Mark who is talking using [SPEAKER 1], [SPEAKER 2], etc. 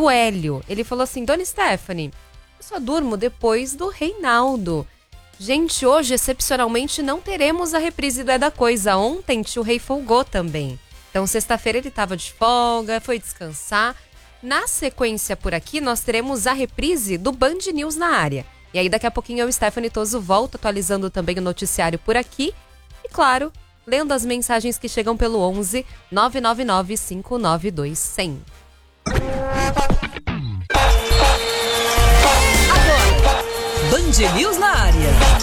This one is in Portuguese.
[SPEAKER 1] do Hélio. Ele falou assim: Dona Stephanie, eu só durmo depois do Reinaldo. Gente, hoje, excepcionalmente, não teremos a reprise do É da Coisa. Ontem, tio Rei folgou também. Então, sexta-feira ele tava de folga, foi descansar. Na sequência por aqui, nós teremos a reprise do Band News na área. E aí, daqui a pouquinho, eu, Stephanie Toso, volto atualizando também o noticiário por aqui. E, claro, lendo as mensagens que chegam pelo 11 999 592 100.
[SPEAKER 2] Band News na área.